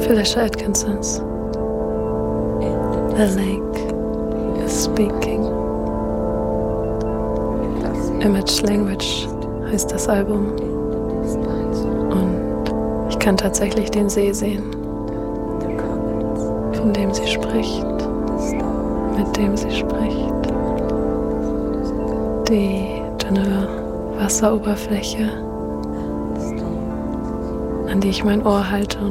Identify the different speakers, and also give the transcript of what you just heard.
Speaker 1: Felicia Atkinsons The Lake is Speaking. Image Language heißt das Album. Und ich kann tatsächlich den See sehen, von dem sie spricht, mit dem sie spricht. Die dünne Wasseroberfläche, an die ich mein Ohr halte